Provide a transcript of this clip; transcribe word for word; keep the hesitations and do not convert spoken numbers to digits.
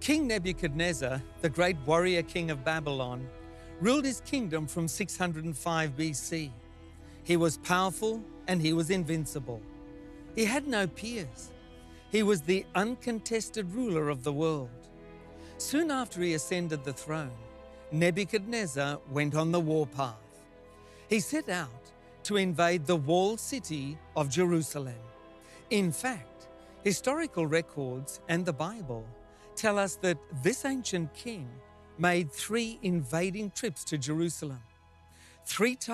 King Nebuchadnezzar, the great warrior king of Babylon, ruled his kingdom from six hundred five B C. He was powerful and he was invincible. He had no peers. He was the uncontested ruler of the world. Soon after he ascended the throne, Nebuchadnezzar went on the warpath. He set out to invade the walled city of Jerusalem. In fact, historical records and the Bible tell us that this ancient king made three invading trips to Jerusalem. Three times